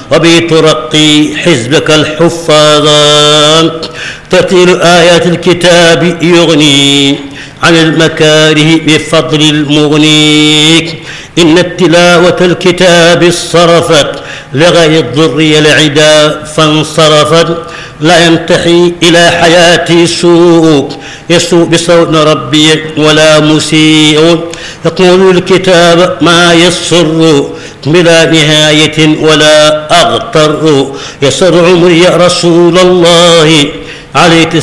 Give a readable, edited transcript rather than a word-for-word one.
وبه ترقي حزبك الحفاظا. ترتيل آيات الكتاب يغني عن المكاره بفضل المغني. إن التلاوة الكتاب صرفت لغير الضر العدا فانصرفت. لا ينتحي إلى حياتي سوء يسوء بصوت ربي ولا مسيء. يقول الكتاب ما يسر بلا نهاية ولا أغتر. يسر عمري يا رسول الله عليك